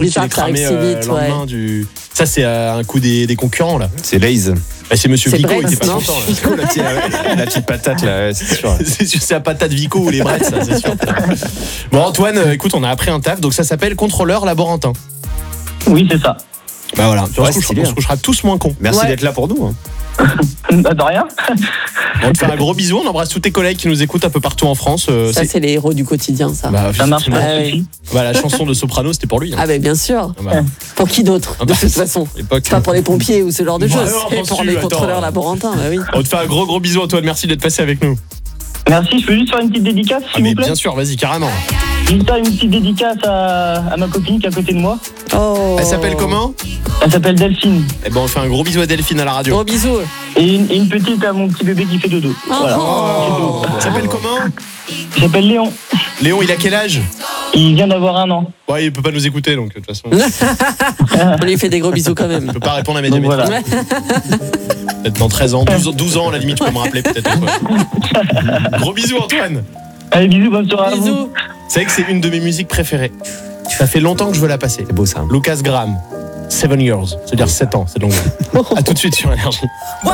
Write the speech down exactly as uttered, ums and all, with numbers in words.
cru qu'il Bizarre est que ça arrive cramé si euh, vite, le lendemain ouais. du. Ça, c'est euh, un coup des, des concurrents, là. C'est Lays. Bah, c'est Monsieur C'est Vico, Bretz, il était pas non content. là. Vico, la petite, la petite patate, là, ouais, c'est sûr. C'est sûr, c'est la patate Vico ou les Bretz, ça, c'est sûr. Bon, Antoine, euh, écoute, on a appris un taf, donc ça s'appelle contrôleur laborantin. Oui, c'est ça. Bah voilà, tu vois, Ouais, on, se couchera, stylé, on se couchera tous moins cons. Merci Ouais. d'être là pour nous. Hein. Bah, de rien. On te fait un gros bisou, on embrasse tous tes collègues qui nous écoutent un peu partout en France. euh, Ça, c'est- c'est les héros du quotidien, ça. Bah, Ça marche pas. Ah, de oui. souci. bah, la chanson de Soprano, c'était pour lui. Hein. Ah, ben bien sûr. Ah bah, Pour qui d'autre, Ah de bah, toute façon? époque. C'est pas pour les pompiers ou ce genre de Bah choses, non, c'est bien pour sûr, les attends. contrôleurs laborantins, bah oui. On te fait un gros gros bisou, Antoine, merci d'être passé avec nous. Merci, je peux juste faire une petite dédicace, Ah, s'il mais vous plaît. bien sûr, vas-y, carrément. Juste faire une petite dédicace à, à ma copine qui est à côté de moi. Oh. Elle s'appelle comment? Elle s'appelle Delphine. Eh ben, on fait un gros bisou à Delphine à la radio. Gros bisous. Et une, et une petite à mon petit bébé qui fait dodo. Voilà. Oh. Elle s'appelle comment? Il s'appelle Léon. Léon, il a quel âge? Il vient d'avoir un an. Ouais, il peut pas nous écouter, donc de toute façon. On lui fait des gros bisous quand même. Il peut pas répondre à mes Donc diamètres. voilà. Peut-être dans treize ans, douze, douze ans, à la limite, tu peux me rappeler peut-être. Ouais. Gros bisous, Antoine. Allez, bisous, bonne soirée à vous. Bisous. C'est vrai que c'est une de mes musiques préférées. Ça fait longtemps que je veux la passer. C'est beau ça. Lucas Graham, Seven Years, c'est-à-dire sept ans, c'est long. À tout de suite sur Énergie.